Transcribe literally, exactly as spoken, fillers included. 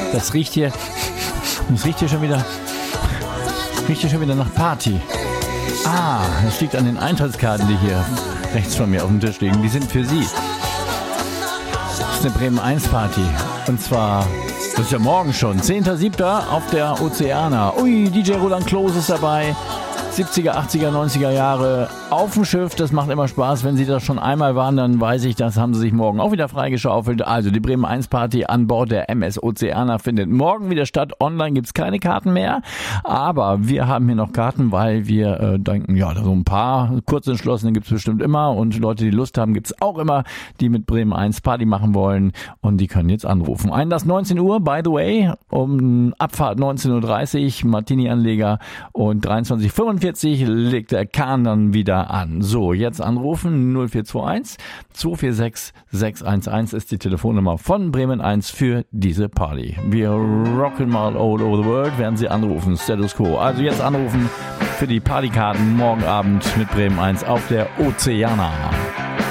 Das riecht hier, das riecht hier schon wieder, riecht hier schon wieder nach Party. Ah, das liegt an den Eintrittskarten, die hier rechts von mir auf dem Tisch liegen. Die sind für Sie. Das ist eine Bremen eins Party. Und zwar, das ist ja morgen schon, zehnter siebter auf der Ozeana. Ui, D J Roland Klose ist dabei. siebziger, achtziger, neunziger Jahre auf dem Schiff. Das macht immer Spaß. Wenn Sie da schon einmal waren, dann weiß ich, das haben Sie sich morgen auch wieder freigeschaufelt. Also die Bremen eins Party an Bord der M S Oceana findet morgen wieder statt. Online gibt's keine Karten mehr. Aber wir haben hier noch Karten, weil wir äh, denken, ja, so ein paar Kurzentschlossene gibt's bestimmt immer. Und Leute, die Lust haben, gibt's auch immer, die mit Bremen eins Party machen wollen. Und die können jetzt anrufen. Einlass neunzehn Uhr, by the way. Um Abfahrt neunzehn Uhr dreißig, Martini-Anleger und dreiundzwanzig Uhr fünfundvierzig legt der Kahn dann wieder an. So, jetzt anrufen null vier zwei eins zwei vier sechs sechs eins eins ist die Telefonnummer von Bremen eins für diese Party. Wir rocken mal all over the world, werden Sie anrufen. Status Quo. Also jetzt anrufen für die Partykarten morgen Abend mit Bremen eins auf der Oceana.